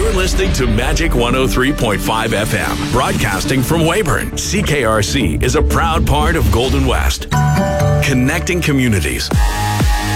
You're listening to Magic 103.5 FM, broadcasting from Weyburn. CKRC is a proud part of Golden West, connecting communities.